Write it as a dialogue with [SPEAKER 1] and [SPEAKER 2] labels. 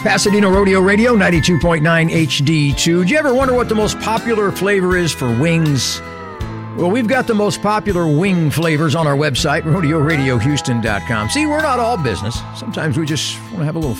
[SPEAKER 1] Pasadena Rodeo Radio, 92.9 HD2. Did you ever wonder what the most popular flavor is for wings? Well, we've got the most popular wing flavors on our website, rodeoradiohouston.com. See, we're not all business. Sometimes we just want to have a little